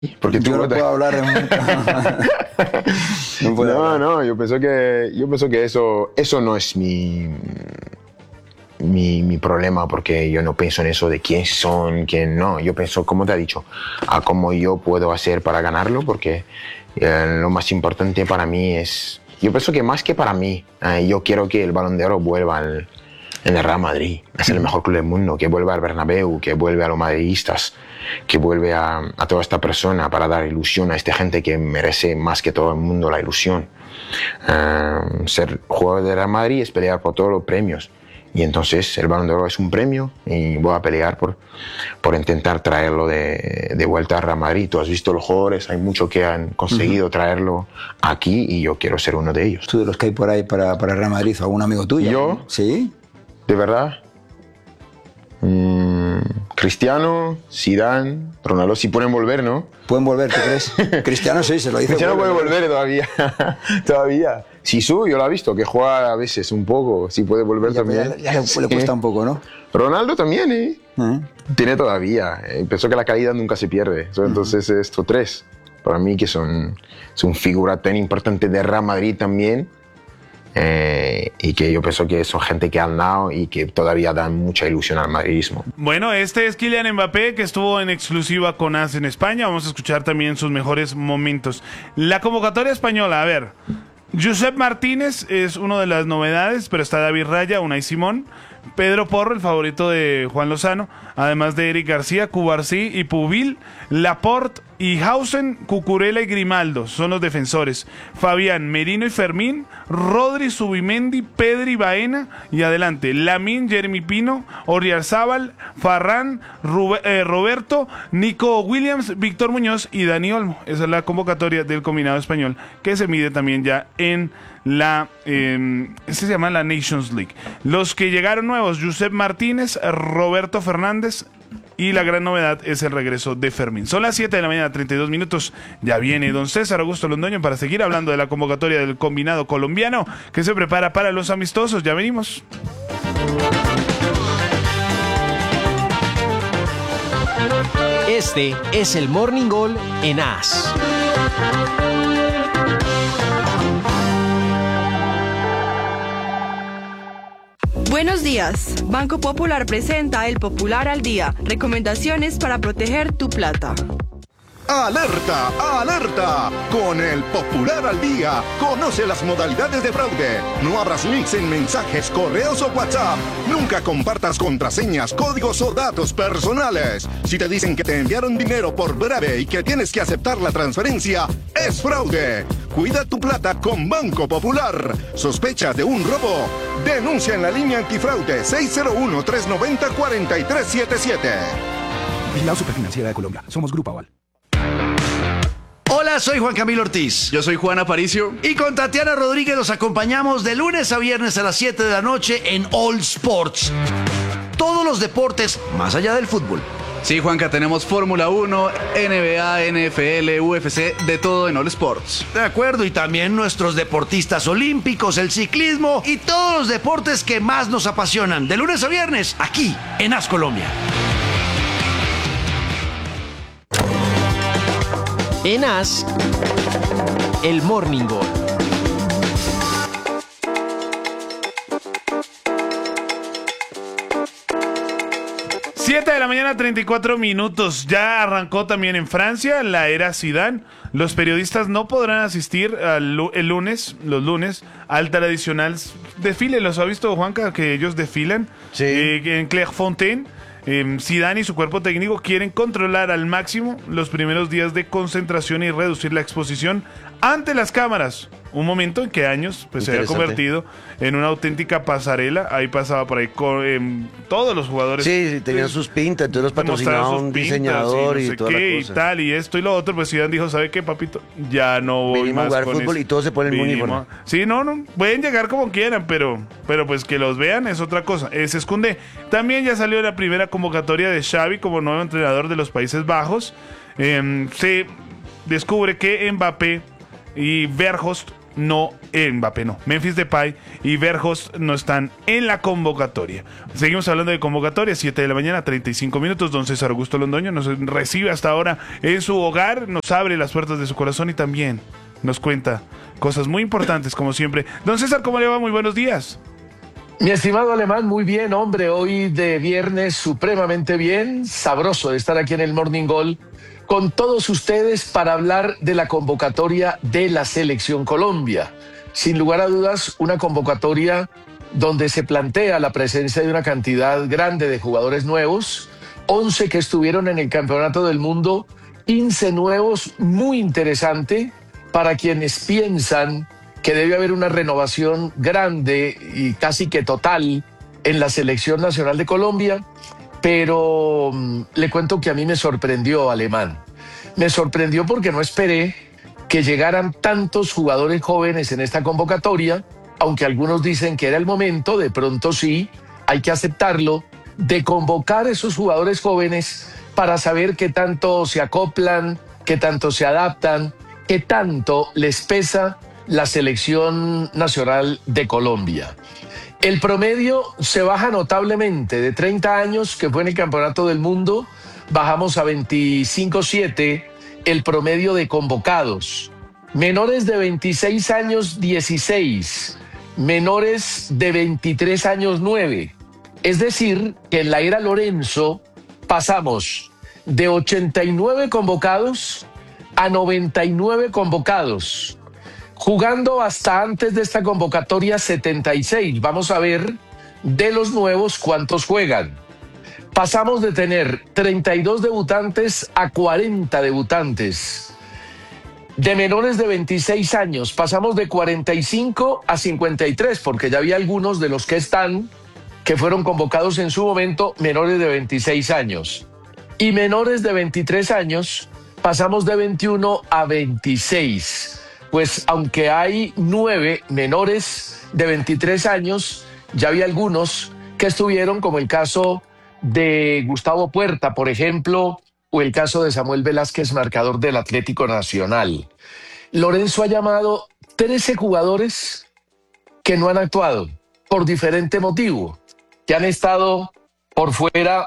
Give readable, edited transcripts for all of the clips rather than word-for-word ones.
Porque tú Yo no puedo hablar no puedo hablar. no, yo pienso que eso no es mi problema, porque yo no pienso en eso de quién son, quién no. Yo pienso, como te he dicho, a cómo yo puedo hacer para ganarlo, porque lo más importante para mí es, yo pienso que más que para mí, yo quiero que el Balón de Oro vuelva en el Real Madrid. Es el mejor club del mundo, que vuelva al Bernabéu, que vuelva a los madridistas, que vuelve a toda esta persona para dar ilusión a esta gente que merece más que todo el mundo la ilusión. Ser jugador del Real Madrid es pelear por todos los premios. Y entonces el Balón de Oro es un premio y voy a pelear por intentar traerlo de vuelta a Real Madrid. Tú has visto los jugadores, hay muchos que han conseguido traerlo aquí y yo quiero ser uno de ellos. ¿Tú de los que hay por ahí para Real Madrid o algún amigo tuyo? ¿Yo? ¿Sí? ¿De verdad? Cristiano, Zidane, Ronaldo, si pueden volver, ¿no? Pueden volver, ¿tú crees? Cristiano sí, se lo dice. Cristiano puede volver todavía. Todavía. Sisu, yo lo he visto, que juega a veces un poco, si puede volver también. Ya le cuesta un poco, ¿no? Ronaldo también, ¿eh? Tiene todavía. Pensó que la calidad nunca se pierde. Entonces, estos tres, para mí, que son figuras tan importantes de Real Madrid también. Y que yo pienso que son gente que han dado y que todavía dan mucha ilusión al madridismo. Bueno, este es Kylian Mbappé, que estuvo en exclusiva con AS en España. Vamos a escuchar también sus mejores momentos. La convocatoria española, a ver. Josep Martínez es una de las novedades, pero está David Raya, Unai Simón, Pedro Porro, el favorito de Juan Lozano, además de Eric García, Cubarsí y Pubil, Laporte y Hausen, Cucurella y Grimaldo son los defensores. Fabián, Merino y Fermín, Rodri, Zubimendi, Pedri, Baena y adelante Lamine, Jeremy Pino, Oriarzábal, Farrán, Roberto, Nico Williams, Víctor Muñoz y Dani Olmo. Esa es la convocatoria del combinado español que se mide también ya en la se llama la Nations League. Los que llegaron nuevos: Josep Martínez, Roberto Fernández, y la gran novedad es el regreso de Fermín. Son las 7 de la mañana, 32 minutos. Ya viene don César Augusto Londoño para seguir hablando de la convocatoria del combinado colombiano que se prepara para los amistosos. Ya venimos. Este es el Morning Gol en AS. Buenos días. Banco Popular presenta El Popular al Día. Recomendaciones para proteger tu plata. ¡Alerta! ¡Alerta! Con el Popular al Día, conoce las modalidades de fraude. No abras links en mensajes, correos o WhatsApp. Nunca compartas contraseñas, códigos o datos personales. Si te dicen que te enviaron dinero por breve y que tienes que aceptar la transferencia, es fraude. Cuida tu plata con Banco Popular. ¿Sospechas de un robo? Denuncia en la línea antifraude 601-390-4377. Vigilado Superfinanciera de Colombia. Somos Grupo Aval. Hola, soy Juan Camilo Ortiz. Yo soy Juan Aparicio. Y con Tatiana Rodríguez los acompañamos de lunes a viernes a las 7 de la noche en All Sports. Todos los deportes más allá del fútbol. Sí, Juanca, tenemos Fórmula 1, NBA, NFL, UFC, de todo en All Sports. De acuerdo, y también nuestros deportistas olímpicos, el ciclismo y todos los deportes que más nos apasionan. De lunes a viernes, aquí en AS Colombia. En AS, el Morning Gol. Siete de la mañana, 34 minutos. Ya arrancó también en Francia la era Zidane. Los periodistas no podrán asistir los lunes, al tradicional desfile. ¿Los ha visto, Juanca, que ellos desfilan? Sí. En Clairefontaine. Zidane y su cuerpo técnico quieren controlar al máximo los primeros días de concentración y reducir la exposición ante las cámaras. Un momento en que años se había convertido en una auténtica pasarela. Ahí pasaba por ahí con todos los jugadores. Sí, tenían sus pintas, entonces los patrocinaba un diseñador y toda la cosa. Y tal, y esto y lo otro. Pues Zidane dijo, ¿sabe qué, papito? Ya no voy Venimos más a jugar con fútbol eso. y todos se ponen el uniforme. Sí, no, pueden llegar como quieran, pero pues que los vean es otra cosa. Se esconde. También ya salió la primera convocatoria de Xavi como nuevo entrenador de los Países Bajos. Se descubre que Mbappé y Weghorst Memphis Depay y Weghorst no están en la convocatoria. Seguimos hablando de convocatoria, 7 de la mañana, 35 minutos. Don César Augusto Londoño nos recibe hasta ahora en su hogar, nos abre las puertas de su corazón y también nos cuenta cosas muy importantes, como siempre. Don César, ¿cómo le va? Muy buenos días. Mi estimado Alemán, muy bien, hombre. Hoy de viernes, supremamente bien. Sabroso de estar aquí en el Morning Goal con todos ustedes para hablar de la convocatoria de la Selección Colombia. Sin lugar a dudas, una convocatoria donde se plantea la presencia de una cantidad grande de jugadores nuevos, 11 que estuvieron en el Campeonato del Mundo, 15 nuevos, muy interesante para quienes piensan que debe haber una renovación grande y casi que total en la Selección Nacional de Colombia, pero le cuento que a mí me sorprendió, Alemán. Me sorprendió porque no esperé que llegaran tantos jugadores jóvenes en esta convocatoria, aunque algunos dicen que era el momento, de pronto sí, hay que aceptarlo, de convocar a esos jugadores jóvenes para saber qué tanto se acoplan, qué tanto se adaptan, qué tanto les pesa la Selección Nacional de Colombia. El promedio se baja notablemente, de 30 años, que fue en el Campeonato del Mundo, bajamos a 25.7 el promedio de convocados. Menores de 26 años, 16. Menores de 23 años, 9. Es decir, que en la era Lorenzo pasamos de 89 convocados a 99 convocados. Jugando hasta antes de esta convocatoria 76. Vamos a ver de los nuevos cuántos juegan. Pasamos de tener 32 debutantes a 40 debutantes. De menores de 26 años pasamos de 45 a 53, porque ya había algunos de los que están, que fueron convocados en su momento, menores de 26 años. Y menores de 23 años pasamos de 21 a 26. Pues aunque hay 9 menores de 23 años, ya había algunos que estuvieron, como el caso de Gustavo Puerta, por ejemplo, o el caso de Samuel Velázquez, marcador del Atlético Nacional. Lorenzo ha llamado 13 jugadores que no han actuado por diferente motivo, que han estado por fuera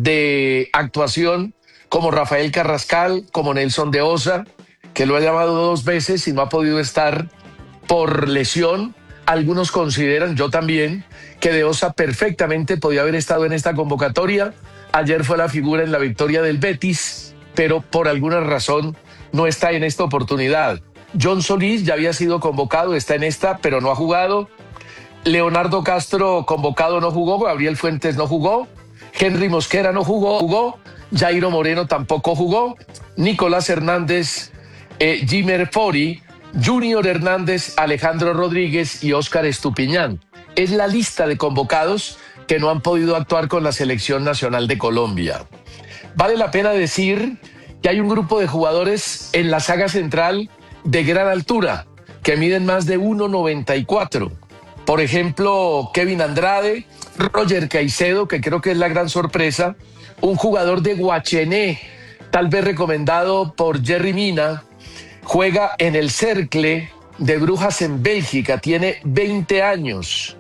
de actuación, como Rafael Carrascal, como Nelson de Osa, que lo ha llamado 2 veces y no ha podido estar por lesión. Algunos consideran, yo también, que De Osa perfectamente podía haber estado en esta convocatoria. Ayer fue la figura en la victoria del Betis, pero por alguna razón no está en esta oportunidad. John Solís ya había sido convocado, está en esta, pero no ha jugado. Leonardo Castro, convocado, no jugó. Gabriel Fuentes no jugó. Henry Mosquera no jugó. Jairo Moreno tampoco jugó. Nicolás Hernández, Jimer Fori, Junior Hernández, Alejandro Rodríguez y Óscar Estupiñán. Es la lista de convocados que no han podido actuar con la Selección Nacional de Colombia. Vale la pena decir que hay un grupo de jugadores en la saga central de gran altura, que miden más de 1.94. Por ejemplo, Kevin Andrade, Roger Caicedo, que creo que es la gran sorpresa, un jugador de Guachené, tal vez recomendado por Jerry Mina, juega en el Cercle de Brujas en Bélgica, tiene 20 años.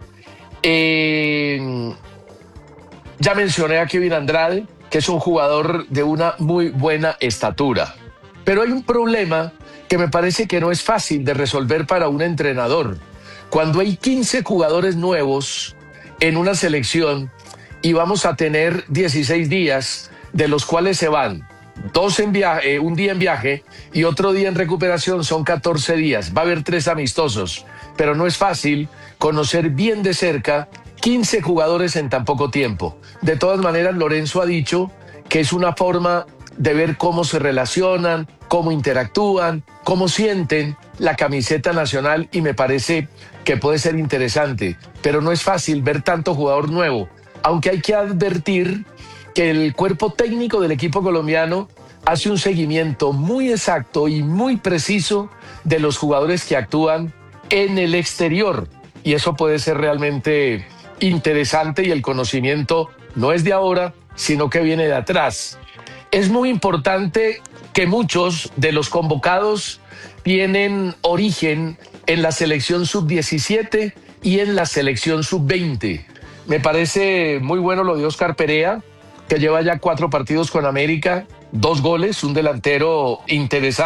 Ya mencioné a Kevin Andrade, que es un jugador de una muy buena estatura. Pero hay un problema que me parece que no es fácil de resolver para un entrenador. Cuando hay 15 jugadores nuevos en una selección y vamos a tener 16 días, de los cuales se van 2 en viaje, un día en viaje y otro día en recuperación, son 14 días. Va a haber 3 amistosos, pero no es fácil conocer bien de cerca 15 jugadores en tan poco tiempo. De todas maneras, Lorenzo ha dicho que es una forma de ver cómo se relacionan, cómo interactúan, cómo sienten la camiseta nacional, y me parece que puede ser interesante, pero no es fácil ver tanto jugador nuevo, aunque hay que advertir que el cuerpo técnico del equipo colombiano hace un seguimiento muy exacto y muy preciso de los jugadores que actúan en el exterior, y eso puede ser realmente interesante, y el conocimiento no es de ahora, sino que viene de atrás. Es muy importante que muchos de los convocados tienen origen en la selección sub-17 y en la selección sub-20. Me parece muy bueno lo de Oscar Perea, que lleva ya 4 partidos con América, 2 goles, un delantero interesante.